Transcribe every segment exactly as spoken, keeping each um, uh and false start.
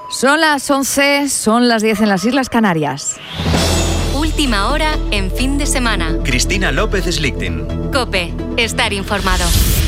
Son las once, son las diez en las Islas Canarias. Última hora en fin de semana. Cristina López Slichting. COPE. Estar informado.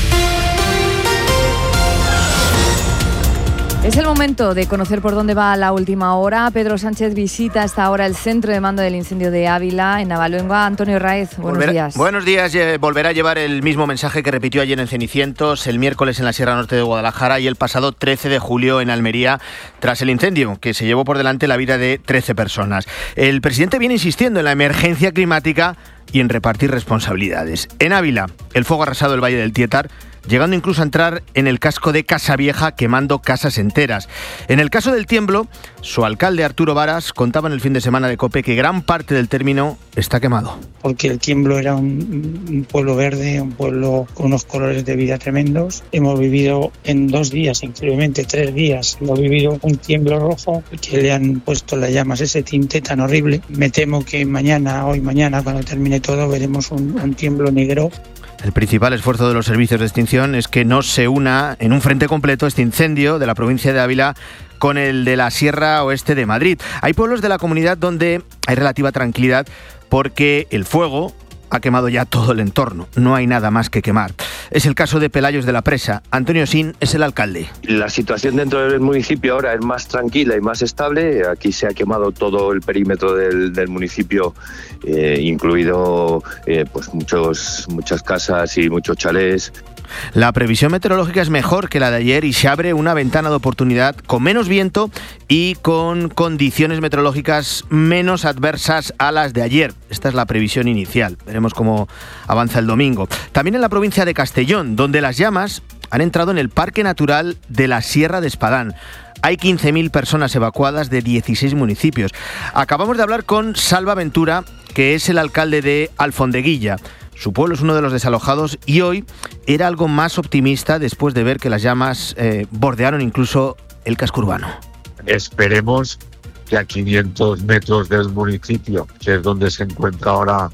Es el momento de conocer por dónde va la última hora. Pedro Sánchez visita hasta ahora el centro de mando del incendio de Ávila, en Navaluenga. Antonio Raez, buenos Volverá, días. Buenos días. Eh, volverá a llevar el mismo mensaje que repitió ayer en Cenicientos, el miércoles en la Sierra Norte de Guadalajara y el pasado trece de julio en Almería, tras el incendio que se llevó por delante la vida de trece personas. El presidente viene insistiendo en la emergencia climática y en repartir responsabilidades. En Ávila, el fuego ha arrasado el Valle del Tietar, llegando incluso a entrar en el casco de Casavieja, quemando casas enteras. En el caso del Tiemblo, su alcalde Arturo Varas contaba en el fin de semana de COPE que gran parte del término está quemado. Porque el Tiemblo era un, un pueblo verde, un pueblo con unos colores de vida tremendos. Hemos vivido en dos días, increíblemente tres días, hemos vivido un Tiemblo rojo que le han puesto las llamas ese tinte tan horrible. Me temo que mañana, hoy mañana, cuando termine todo, veremos un, un Tiemblo negro. El principal esfuerzo de los servicios de extinción es que no se una en un frente completo este incendio de la provincia de Ávila con el de la Sierra Oeste de Madrid. Hay pueblos de la comunidad donde hay relativa tranquilidad porque el fuego ha quemado ya todo el entorno. No hay nada más que quemar. Es el caso de Pelayos de la Presa. Antonio Sin es el alcalde. La situación dentro del municipio ahora es más tranquila y más estable. Aquí se ha quemado todo el perímetro del, del municipio, eh, incluido eh, pues muchos, muchas casas y muchos chalés. La previsión meteorológica es mejor que la de ayer y se abre una ventana de oportunidad con menos viento y con condiciones meteorológicas menos adversas a las de ayer. Esta es la previsión inicial. Veremos cómo avanza el domingo. También en la provincia de Castellón, donde las llamas han entrado en el Parque Natural de la Sierra de Espadán. Hay quince mil personas evacuadas de dieciséis municipios. Acabamos de hablar con Salva Ventura, que es el alcalde de Alfondeguilla. Su pueblo es uno de los desalojados y hoy era algo más optimista después de ver que las llamas eh, bordearon incluso el casco urbano. Esperemos que a quinientos metros del municipio, que es donde se encuentra ahora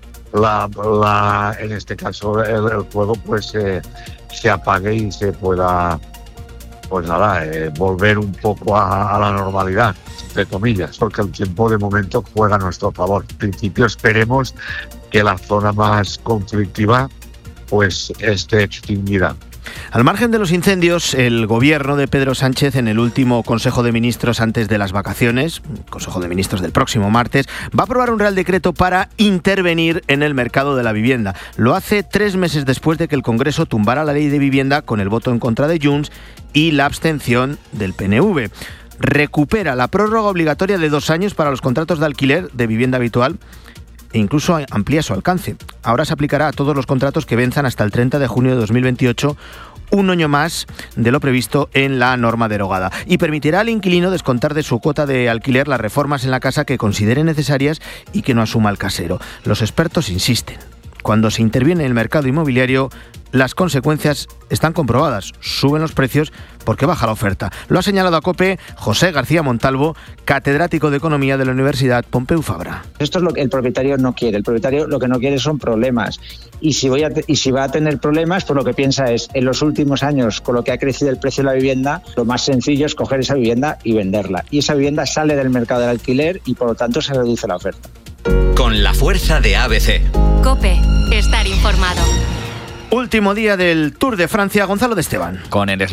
la, la en este caso el, el fuego, pues eh, se apague y se pueda, pues nada, eh, volver un poco a, a la normalidad, entre comillas, porque el tiempo de momento juega a nuestro favor. En principio esperemos que la zona más conflictiva pues esté extinguida. Al margen de los incendios, el gobierno de Pedro Sánchez en el último Consejo de Ministros antes de las vacaciones, Consejo de Ministros del próximo martes, va a aprobar un Real Decreto para intervenir en el mercado de la vivienda. Lo hace tres meses después de que el Congreso tumbara la ley de vivienda con el voto en contra de Junts y la abstención del P N V. Recupera la prórroga obligatoria de dos años para los contratos de alquiler de vivienda habitual e incluso amplía su alcance. Ahora se aplicará a todos los contratos que venzan hasta el treinta de junio de dos mil veintiocho, un año más de lo previsto en la norma derogada. Y permitirá al inquilino descontar de su cuota de alquiler las reformas en la casa que considere necesarias y que no asuma el casero. Los expertos insisten. Cuando se interviene en el mercado inmobiliario, las consecuencias están comprobadas. Suben los precios porque baja la oferta. Lo ha señalado a COPE José García Montalvo, catedrático de Economía de la Universidad Pompeu Fabra. Esto es lo que el propietario no quiere. El propietario lo que no quiere son problemas. Y si, voy a te- y si va a tener problemas, pues lo que piensa es, en los últimos años, con lo que ha crecido el precio de la vivienda, lo más sencillo es coger esa vivienda y venderla. Y esa vivienda sale del mercado del alquiler y por lo tanto se reduce la oferta. Con la fuerza de A B C. COPE. Estar informado. Último día del Tour de Francia, Gonzalo de Esteban. Con el